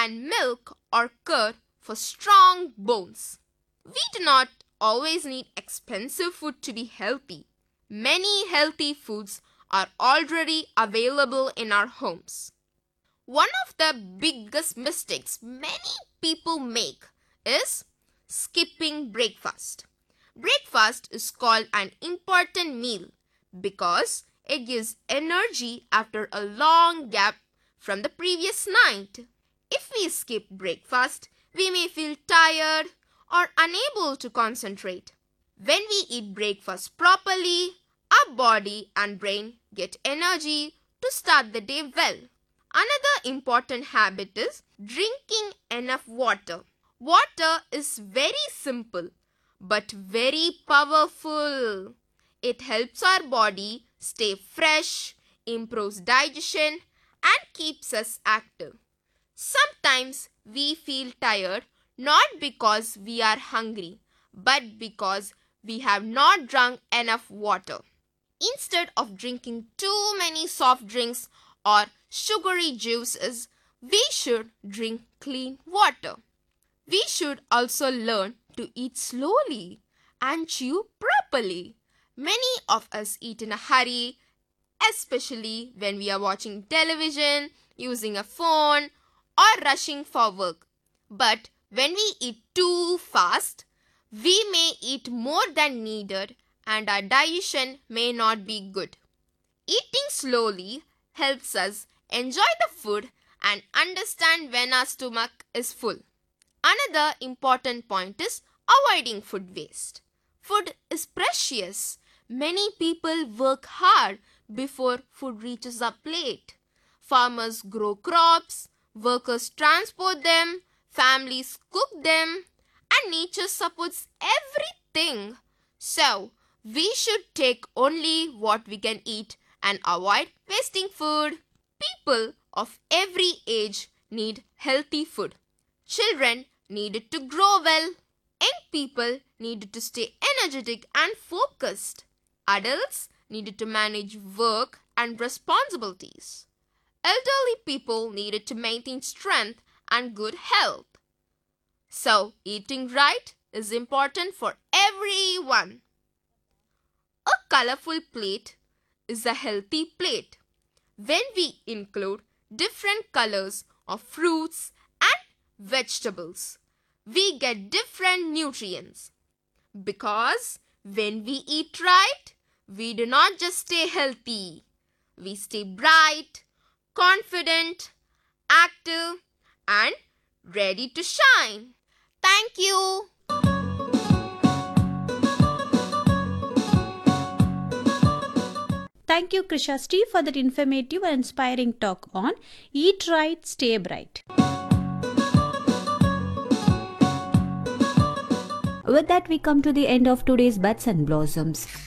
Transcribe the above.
and milk or curd for strong bones. We do not always need expensive food to be healthy. Many healthy foods are already available in our homes. One of the biggest mistakes many people make is skipping breakfast. Breakfast is called an important meal because it gives energy after a long gap from the previous night. If we skip breakfast, we may feel tired or unable to concentrate. When we eat breakfast properly, our body and brain get energy to start the day well. Another important habit is drinking enough water. Water is very simple but very powerful. It helps our body stay fresh, improves digestion, and keeps us active. Sometimes we feel tired not because we are hungry, but because we have not drunk enough water. Instead of drinking too many soft drinks or sugary juices, we should drink clean water. We should also learn to eat slowly and chew properly. Many of us eat in a hurry, especially when we are watching television, using a phone, or rushing for work. But when we eat too fast, we may eat more than needed and our digestion may not be good. Eating slowly helps us enjoy the food and understand when our stomach is full. Another important point is avoiding food waste. Food is precious. Many people work hard before food reaches our plate. Farmers grow crops, workers transport them, families cook them, and nature supports everything. So, we should take only what we can eat and avoid wasting food. People of every age need healthy food. Children needed to grow well. Young people needed to stay energetic and focused. Adults needed to manage work and responsibilities. Elderly people needed to maintain strength and good health. So, eating right is important for everyone. A colorful plate is a healthy plate. When we include different colors of fruits and vegetables, we get different nutrients. Because when we eat right, we do not just stay healthy. We stay bright, confident, active, and ready to shine. Thank you. Thank you, Krishasti, for that informative and inspiring talk on Eat Right, Stay Bright. With that, we come to the end of today's Buds and Blossoms.